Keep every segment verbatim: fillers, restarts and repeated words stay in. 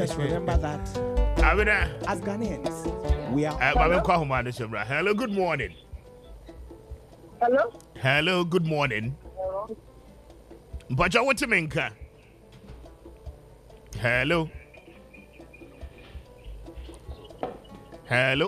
just remember that as Ghanaians, we are. Uh, Hello, good morning. Hello? Hello, good morning. But what you mean? Hello. Hello.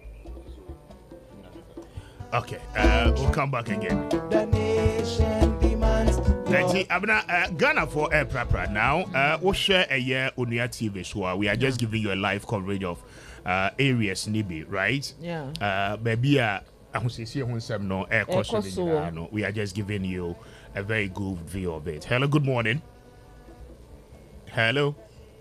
Okay, uh, we'll come back again. The nation demands. Uh, Ghana for air prapra now. Uh, we'll share a year on your T V show. We are just giving you a live coverage of uh, areas Nibi, right? Yeah. Uh, maybe uh, no air cost. We are just giving you a very good view of it. Hello, good morning. Hello.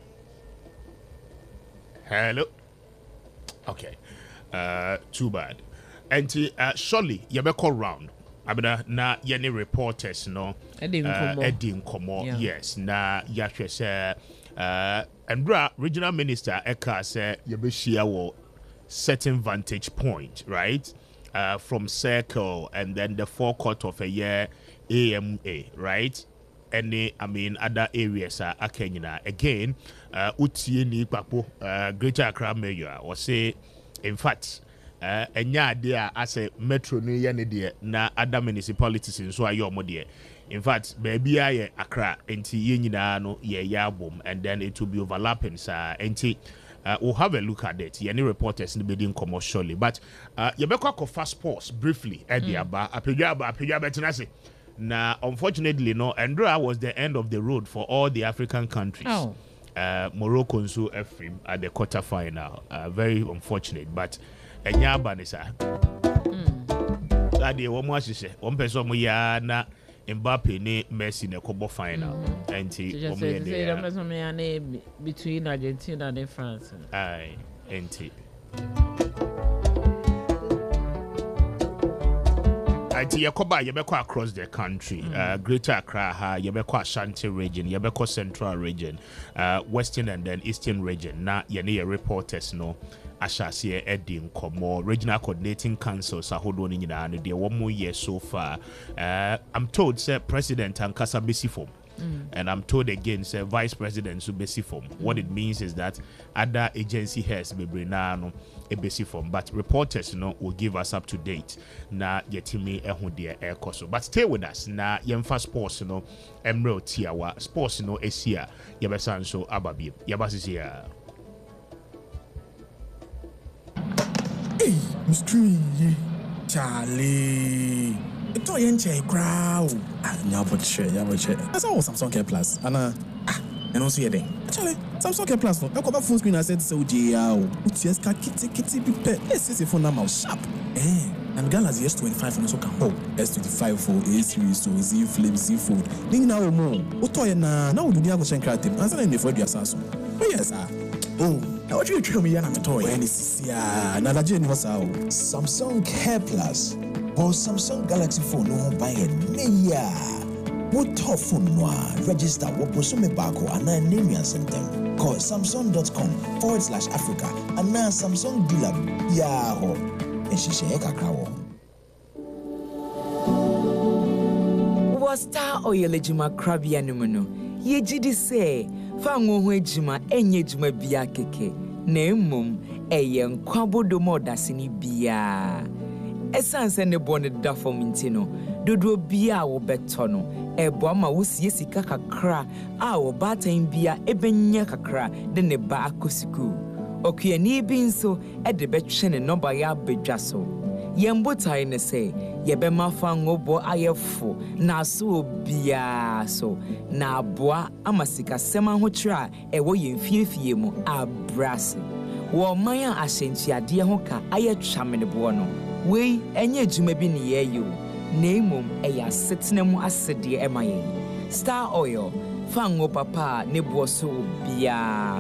Hello. Okay. Uh, too bad. And uh, surely you better call round. Abena na yeni reporters no. Eddie Nkomo. Yes. Na yahwe say uh and regional minister Eka say yebeshia wo certain vantage point, right? Uh, from Circle and then the forecourt of a year A M A, right? Any, I mean, other areas are uh, Kenya. Again, uh, Utie ni papo, uh, Greater Accra Mayor, or say, in fact, uh, enya idea as a metro ni yane na other municipalities in so ayomo. In fact, baby I Accra, enti yenina no ye yabum, and then it will be overlapping, sir, enti. Uh, we'll have a look at it. Any reporters in the building commercially, but uh, you better call fast pause briefly. Eddie Abba, Apigaba, Apigaba, Tenase. Now, unfortunately, no, Andrea was the end of the road for all the African countries. Oh. Uh, Morocco and so Ephraim at the quarter final. Uh, very unfortunate, but Enyaba Nisa. That day, one more say, one person ya na Mbappe ne Messi ne kobo final. And he between Argentina and France. Aye, and he. Ati yakoba yebekwa across the country, mm. uh, Greater Accra, ha, yebekwa Ashanti region, yebekwa Central region, uh, Western and then Eastern region. Na yene reporters no ashasi Eddie Nkomo, regional coordinating councils ahodo ni nyina no de one more year so far. Uh, I'm told say President Ankasa besi form. Mm. And I'm told again, say Vice President so besi form. Mm. What it means is that other agency heads be no a basic form, but reporters you know will give us up to date na yetimi ehun de air course. But stay with us na yemfa sports you know Emerald Tiawa sports you know esia yebesan so ababi yabasisi ya. Hey, Mister Charlie. Ito yenche crowd. Ah, nyaboche, nyaboche. That's all Samsung Care Plus. Ana ah, and also here then. Actually, Samsung Care Plus. I come phone screen I said so J O. Utias ka kitty kitty pipe. Let's see phone number sharp. Eh, and Galaxy S twenty-five and so can oh S twenty-five for A series so Z Flip Z Fold. Ning na mo. Oto ye na na odu dia go chen kratem. Answer na for dia Samsung. Oh yes ah. Oh, now what you tell me yana toy? When is ya? Na da je ni wasa o. Samsung Care Plus or Samsung Galaxy phone no buy it. Me ya. What top phone no register what posume bako and na name ya sentem. Call samsung.com forward slash Africa and na Samsung dealer ya ho. And she share kakra wo. Was star oil ejima krabia numeno. Ye jidi say fa ngo ho ejima enye ejima bia keke. Na emom eye nkwabodo modasini bia. Esanse ne bone da fom ntino dodo bia wo beto no ebo ama wo sie sika kakra a wo batan bia ebenya kakra de ne ba akosiku okuani bi nso e de betwe ne number ya bedwa so yembotai ne se yebema fa ngobo ayefo na so bia so na aboa ama sika sema ho kira e wo yemfiefie mu abrase wo man a ahyenchiade ho ka ayetwa me ne bo no we enye juma bi ne yeyo na emom eya setena mu asede emaye star oil fa ngo papa ne bo so bia